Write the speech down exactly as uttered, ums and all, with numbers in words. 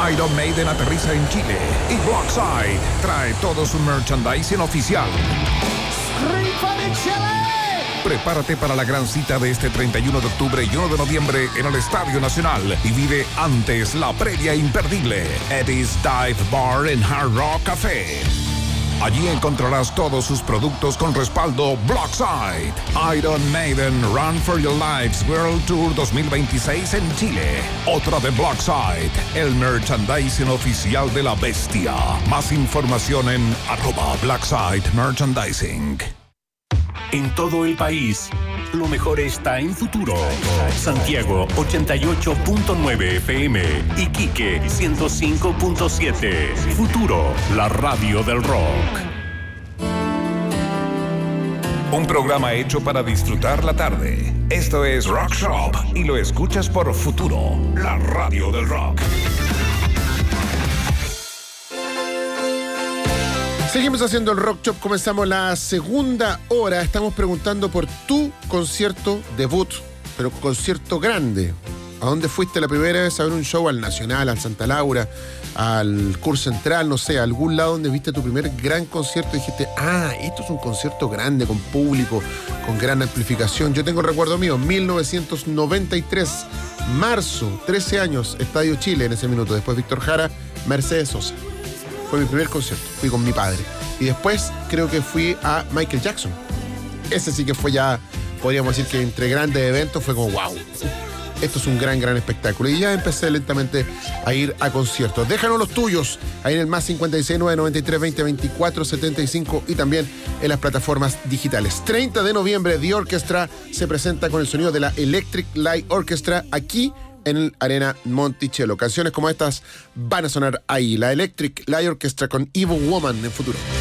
Iron Maiden aterriza en Chile y Blockside trae todo su merchandising oficial. Prepárate para la gran cita de este treinta y uno de octubre y uno de noviembre en el Estadio Nacional y vive antes la previa imperdible Eddie's Dive Bar and Hard Rock Café. Allí encontrarás todos sus productos con respaldo Blockside. Iron Maiden Run for Your Lives World Tour dos mil veintiséis en Chile. Otra de Blockside, el merchandising oficial de la bestia. Más información en arroba Blockside Merchandising. En todo el país, lo mejor está en Futuro. Santiago ochenta y ocho punto nueve F M, Iquique ciento cinco punto siete. Futuro, la radio del rock. Un programa hecho para disfrutar la tarde. Esto es Rock Shop y lo escuchas por Futuro, la radio del rock. Seguimos haciendo el Rock Shop, comenzamos la segunda hora. Estamos preguntando por tu concierto debut, pero concierto grande. ¿A dónde fuiste la primera vez a ver un show? ¿Al Nacional, al Santa Laura, al Cur Central, no sé, a algún lado donde viste tu primer gran concierto y dijiste, ah, esto es un concierto grande, con público, con gran amplificación? Yo tengo el recuerdo mío, mil novecientos noventa y tres, marzo, trece años, Estadio Chile en ese minuto. Después Víctor Jara, Mercedes Sosa. Fue mi primer concierto, fui con mi padre. Y después creo que fui a Michael Jackson. Ese sí que fue ya, podríamos decir que entre grandes eventos fue como wow. Esto es un gran, gran espectáculo. Y ya empecé lentamente a ir a conciertos. Déjanos los tuyos ahí en el más cincuenta y seis, nueve noventa y tres, veinte, veinticuatro, setenta y cinco y también en las plataformas digitales. treinta de noviembre, The Orchestra se presenta con el sonido de la Electric Light Orchestra aquí en el Arena Monticello. Canciones como estas van a sonar ahí. La Electric Light Orchestra con Evil Woman en Futuro.